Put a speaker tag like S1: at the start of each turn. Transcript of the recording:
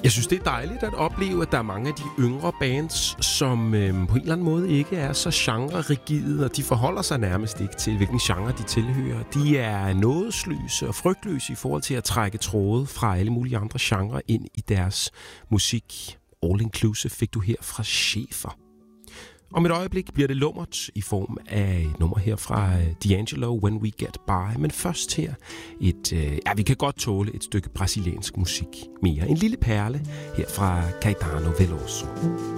S1: Jeg synes, det er dejligt at opleve, at der er mange af de yngre bands, som på en eller anden måde ikke er så genre-rigide, og de forholder sig nærmest ikke til, hvilken genre de tilhører. De er nådesløse og frygtløse i forhold til at trække tråde fra alle mulige andre genrer ind i deres musik. All Inclusive fik du her fra Schäfer. Om et øjeblik bliver det lummert i form af et nummer her fra D'Angelo, When We Get By. Men først her vi kan godt tåle et stykke brasiliansk musik mere. En lille perle her fra Caetano Veloso.